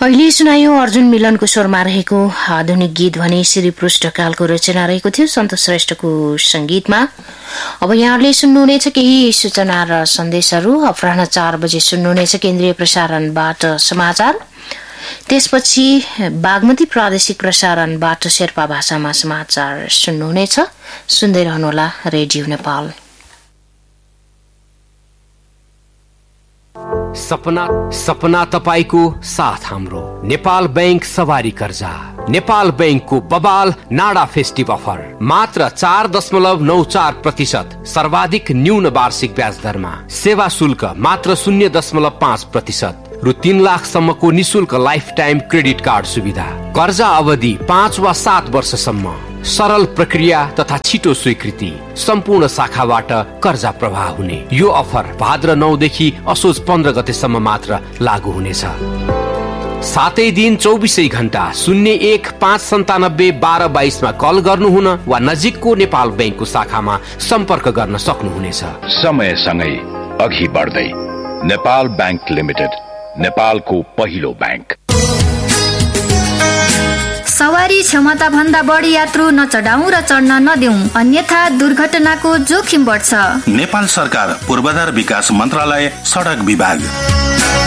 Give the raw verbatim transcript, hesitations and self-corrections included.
अहिले सुनायो अर्जुन मिलनको स्वरमा रहेको आधुनिक गीत भने श्री पृष्ठकालको रचना रहेको थियो सन्तोष श्रेष्ठको संगीतमा। अब यहाँले सुन्नुहुनेछ केही सूचना र सन्देशहरू। अपराह्न चार बजे सुन्नुहुनेछ केन्द्रीय प्रसारणबाट समाचार। त्यसपछि बागमती प्रादेशिक प्रसारणबाट शेर्पा भाषामा समाचार सुन्नुहुनेछ। सुन्दै रहनुहोला रेडियो नेपाल। सपना सपना तपाईको साथ हाम्रो नेपाल बैंक सवारी कर्जा। नेपाल बैंकको बबाल नाडा फेस्टिभ अफर मात्र चार दशमलव नौ चार प्रतिशत सर्वाधिक न्यून वार्षिक ब्याज दरमा। सेवा शुल्क मात्र शून्य दशमलव पाँच प्रतिशत रु तीन लाखसम्मको निशुल्क लाइफ टाइम क्रेडिट कार्ड सुविधा। कर्जा अवधि पाँच वा सात वर्षसम्म। सरल प्रक्रिया तथा छिटो स्वीकृति। सम्पूर्ण शाखाबाट कर्जा प्रवाह हुने यो अफर भाद्र नौ देखि असोज पन्ध्र गतेसम्म मात्र लागू हुनेछ। सातै दिन चौबिसै घण्टा शून्य एक पाँच सन्तानब्बे बाह्र बाइसमा कल गर्नुहुन वा नजिकको नेपाल बैंकको शाखामा सम्पर्क गर्न सक्नुहुनेछ। समयसँगै अघि बढ्दै नेपाल बैंक लिमिटेड, नेपालको पहिलो बैंक। सवारी क्षमता भन्दा बढी यात्रु नचढाउँ र चढ्न नदेऊ, अन्यथा दुर्घटनाको जोखिम बढ्छ। नेपाल सरकार पूर्वाधार विकास मन्त्रालय सडक विभाग।